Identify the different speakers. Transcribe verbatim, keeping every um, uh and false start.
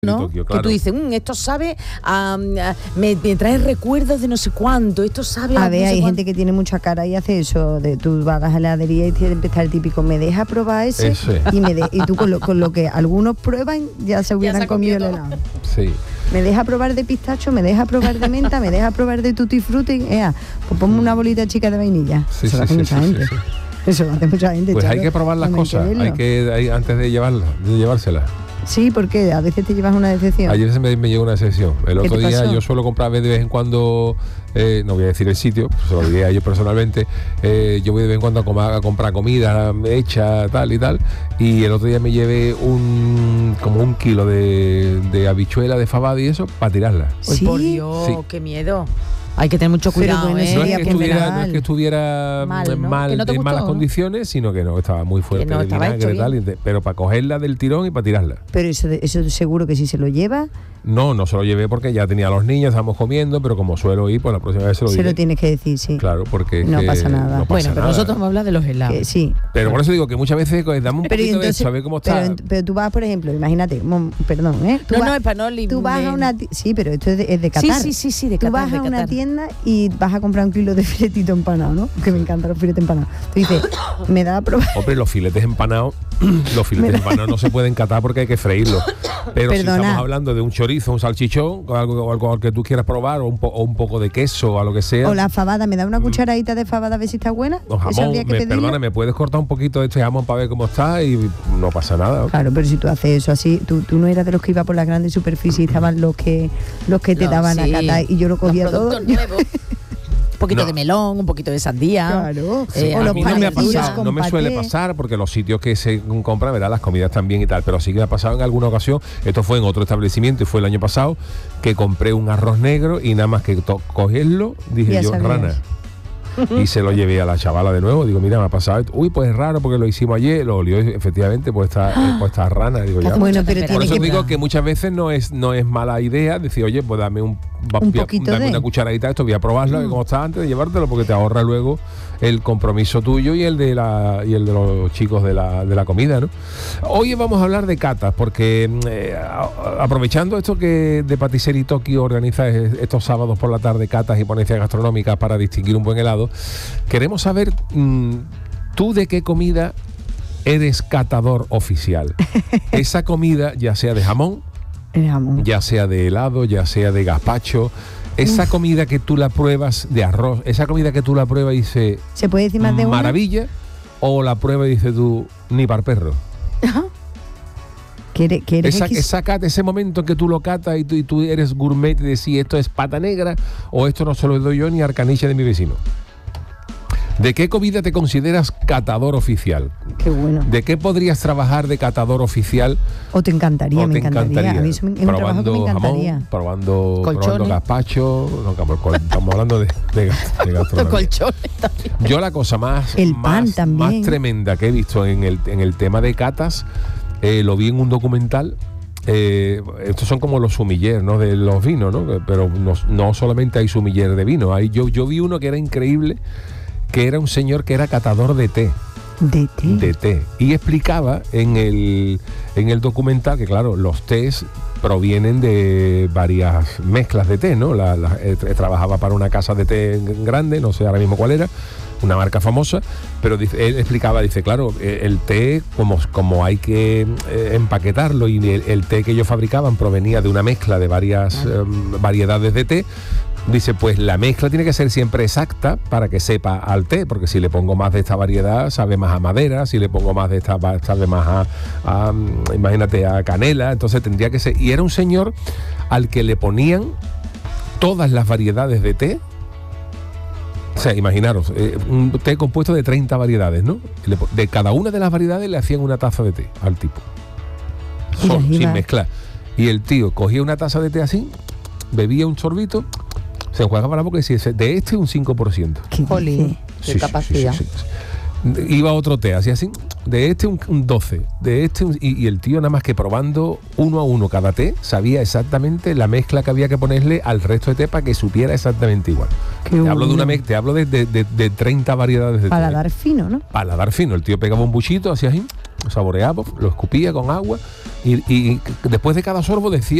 Speaker 1: ¿no?
Speaker 2: Tokio, claro.
Speaker 1: Que tú dices, mmm, esto sabe a, a, me, me trae recuerdos de no sé cuánto, esto sabe a,
Speaker 3: a ver,
Speaker 1: no sé
Speaker 3: hay
Speaker 1: cuánto.
Speaker 3: gente que tiene mucha cara y hace eso, de tú vas a la heladería y tiene que empezar el típico, me deja probar ese,
Speaker 2: ese.
Speaker 3: y me de, y tú con lo, con lo que algunos prueban ya se hubieran
Speaker 1: se ha
Speaker 3: comido el
Speaker 1: comido
Speaker 3: helado.
Speaker 2: Sí.
Speaker 3: Me deja probar de pistacho, me deja probar de menta, me deja probar de tutti frutti, ea, pues ponme una bolita chica de vainilla.
Speaker 2: Sí,
Speaker 3: eso
Speaker 2: sí,
Speaker 3: lo hace
Speaker 2: sí,
Speaker 3: mucha
Speaker 2: sí,
Speaker 3: gente.
Speaker 2: sí, sí.
Speaker 3: Eso lo hace mucha gente.
Speaker 2: Pues
Speaker 3: Charo.
Speaker 2: hay que probar las
Speaker 3: No hay que
Speaker 2: cosas,
Speaker 3: verlo.
Speaker 2: hay que hay, antes de llevarlas, de llevárselas.
Speaker 3: Sí, porque a veces te llevas una decepción.
Speaker 2: Ayer se me, me llegó una decepción. El
Speaker 3: ¿Qué
Speaker 2: otro
Speaker 3: te
Speaker 2: día
Speaker 3: pasó?
Speaker 2: yo suelo comprar de vez en cuando, eh, no voy a decir el sitio, se lo diré a ellos personalmente. Eh, yo voy de vez en cuando a, comer, a comprar comida hecha, tal y tal. Y el otro día me llevé un como un kilo de, de habichuela de fabada y eso para tirarla.
Speaker 1: Uy,
Speaker 3: Sí.
Speaker 1: por Dios,
Speaker 2: Sí.
Speaker 1: qué miedo. Hay que tener mucho
Speaker 3: Pero
Speaker 1: cuidado,
Speaker 3: bueno,
Speaker 1: ¿eh?
Speaker 3: ese
Speaker 2: No es,
Speaker 3: día
Speaker 2: que
Speaker 3: que
Speaker 2: estuviera,
Speaker 3: mal.
Speaker 2: no es que estuviera
Speaker 1: Mal,
Speaker 2: mm,
Speaker 1: ¿no?
Speaker 2: mal,
Speaker 1: Que no te
Speaker 2: en
Speaker 1: gustó,
Speaker 2: malas
Speaker 1: ¿no?
Speaker 2: condiciones, sino que no, estaba muy fuerte
Speaker 1: no
Speaker 2: de
Speaker 1: estaba
Speaker 2: vinagre
Speaker 1: hecho
Speaker 2: y tal.
Speaker 1: bien.
Speaker 2: y de- pero para cogerla del tirón y para tirarla.
Speaker 3: Pero eso, eso seguro que si se lo lleva,
Speaker 2: No, no se lo llevé porque ya tenía a los niños, estábamos comiendo, pero como suelo ir, pues la próxima vez se lo
Speaker 3: se
Speaker 2: diré.
Speaker 3: lo tienes que decir, sí.
Speaker 2: Claro, porque es
Speaker 3: No
Speaker 2: que
Speaker 3: pasa nada.
Speaker 2: no pasa
Speaker 1: Bueno, pero
Speaker 2: nada.
Speaker 1: nosotros vamos a hablar de los helados.
Speaker 3: Que sí.
Speaker 2: Pero por eso digo que muchas veces pues, dame un
Speaker 3: Pero, y
Speaker 2: poquito de
Speaker 3: entonces,
Speaker 2: esto, a ver cómo
Speaker 3: pero,
Speaker 2: está.
Speaker 3: ent- pero tú vas, por ejemplo, imagínate, mom, perdón, ¿eh? Tú
Speaker 1: No,
Speaker 3: vas,
Speaker 1: no, es para no lim-
Speaker 3: tú vas a una ti- sí, pero esto es de, es de
Speaker 1: Sí,
Speaker 3: Qatar.
Speaker 1: sí, sí, sí, de
Speaker 3: Tú
Speaker 1: Qatar,
Speaker 3: vas
Speaker 1: de
Speaker 3: a una
Speaker 1: Qatar.
Speaker 3: tienda y vas a comprar un kilo de filetito empanado, ¿no? Que me encantan los filetes empanados. Tú dices, me da a probar.
Speaker 2: Hombre, los filetes empanados, los filetes empanados no se pueden catar porque hay que freírlos. Pero si
Speaker 3: Perdona.
Speaker 2: estamos hablando de un chorizo, un salchichón, o algo, o algo que tú quieras probar, o un, po- o un poco de queso, o lo que sea.
Speaker 3: O la fabada, ¿me da una cucharadita de fabada a ver si está buena?
Speaker 2: O
Speaker 3: Eso
Speaker 2: jamón,
Speaker 3: habría que
Speaker 2: me,
Speaker 3: pedirlo.
Speaker 2: perdona, ¿me puedes cortar un poquito de este jamón para ver cómo está? Y no pasa nada.
Speaker 3: Claro, pero si tú haces eso así, tú, tú no eras de los que iba por las grandes superficies y estaban los que los que te
Speaker 1: No,
Speaker 3: daban
Speaker 1: sí.
Speaker 3: a catar y yo lo cogía
Speaker 1: Los
Speaker 3: todo.
Speaker 1: productos
Speaker 3: Yo-
Speaker 1: nuevos. Un poquito
Speaker 2: No.
Speaker 1: de melón, un poquito de sandía.
Speaker 3: Claro.
Speaker 1: Eh,
Speaker 3: O
Speaker 2: a
Speaker 3: los
Speaker 2: mí no me ha
Speaker 3: panecillos
Speaker 2: pasado,
Speaker 3: con
Speaker 2: no me suele
Speaker 3: paté.
Speaker 2: pasar porque los sitios que se compran, ¿verdad? Las comidas también y tal, pero sí que me ha pasado en alguna ocasión. Esto fue en otro establecimiento y fue el año pasado que compré un arroz negro y nada más que to- cogerlo, dije
Speaker 3: Ya
Speaker 2: yo,
Speaker 3: sabías.
Speaker 2: rana. Y se lo llevé a la chavala de nuevo. Digo, mira, me ha pasado esto. Uy, pues es raro porque lo hicimos ayer. Lo olió, efectivamente, pues está, eh, pues está rana. Digo, ya.
Speaker 3: Bueno, pero
Speaker 1: Por
Speaker 2: Por
Speaker 3: tiene
Speaker 2: eso
Speaker 3: que
Speaker 2: digo que muchas veces no es no es mala idea decir, oye, pues dame un, va-
Speaker 3: Un
Speaker 2: voy a-
Speaker 3: poquito
Speaker 2: dame
Speaker 3: de.
Speaker 2: una cucharadita de esto, voy a probarlo, a ver cómo está antes de llevártelo, porque te ahorra luego el compromiso tuyo y el de la y el de los chicos de la, de la comida, ¿no? Hoy vamos a hablar de catas, porque eh, a- aprovechando esto que de Patisserie Tokio organiza es- estos sábados por la tarde catas y ponencias gastronómicas para distinguir un buen helado, queremos saber mm, tú de qué comida eres catador oficial. Esa comida, ya sea de jamón,
Speaker 3: El jamón.
Speaker 2: ya sea de helado, ya sea de gazpacho, esa comida que tú la pruebas de arroz, esa comida que tú la pruebas y dices
Speaker 3: ¿Se puede decir más de una?
Speaker 2: maravilla, o la pruebas y dices tú ni para perro.
Speaker 3: ¿Quiere, quiere
Speaker 2: Esa,
Speaker 3: X?
Speaker 2: esa cata, ese momento en que tú lo catas y tú, y tú eres gourmet y decís esto es pata negra o esto no se lo doy yo ni al caniche de mi vecino. ¿De qué comida te consideras catador oficial?
Speaker 3: Qué bueno.
Speaker 2: ¿De qué podrías trabajar de catador oficial?
Speaker 3: O te encantaría,
Speaker 2: ¿O
Speaker 3: me
Speaker 2: te
Speaker 3: encantaría.
Speaker 2: encantaría?
Speaker 3: A mí eso me- es un trabajo que me
Speaker 2: Probando
Speaker 3: encantaría.
Speaker 2: jamón, probando,
Speaker 1: Colchones.
Speaker 2: probando gazpacho, no, cam- col- estamos hablando de, de, de
Speaker 1: Los
Speaker 2: gastronomía.
Speaker 1: colchones también.
Speaker 2: Yo la cosa más,
Speaker 3: El
Speaker 2: más,
Speaker 3: pan también.
Speaker 2: más tremenda que he visto en el, en el tema de catas, eh, lo vi en un documental. Eh, estos son como los sumiller, ¿no? De los vinos, ¿no? Pero no, no solamente hay sumiller de vino. Hay, yo, yo vi uno que era increíble, que era un señor que era catador de té.
Speaker 3: De té.
Speaker 2: De té. Y explicaba en el, en el documental que, claro, los tés provienen de varias mezclas de té, ¿no? La, la- eh, tra- trabajaba para una casa de té grande, no sé ahora mismo cuál era, una marca famosa, pero dice, él explicaba, dice, claro, eh, el té, como, como hay que eh, empaquetarlo, y el, el té que ellos fabricaban provenía de una mezcla de varias eh, variedades de té. Dice, pues la mezcla tiene que ser siempre exacta para que sepa al té, porque si le pongo más de esta variedad sabe más a madera, si le pongo más de esta va- sabe más a, a, mm, imagínate, a canela, entonces tendría que ser. Y era un señor al que le ponían todas las variedades de té. O sea, imaginaros, eh, un té compuesto de treinta variedades, ¿no? Le po- De cada una de las variedades le hacían una taza de té al tipo.
Speaker 3: Y
Speaker 2: Solo,
Speaker 3: las
Speaker 2: sin
Speaker 3: iba-
Speaker 2: mezclar. Y el tío cogía una taza de té así, bebía un sorbito, se enjuagaba la boca y decía, de este un cinco por ciento.
Speaker 3: ¿Qué
Speaker 1: Jolín.
Speaker 3: dice?
Speaker 1: De capacidad.
Speaker 2: sí, sí. Iba otro té, así así, de este un, un doce, de este un, y, y el tío nada más que probando uno a uno cada té, sabía exactamente la mezcla que había que ponerle al resto de té para que supiera exactamente igual.
Speaker 3: Qué
Speaker 2: Te hablo de una
Speaker 3: bueno.
Speaker 2: mez- te hablo de, de, de, de treinta variedades de té.
Speaker 3: Paladar fino, ¿no?
Speaker 2: Paladar fino. El tío pegaba un buchito, hacía así, saboreaba, lo escupía con agua y, y después de cada sorbo decía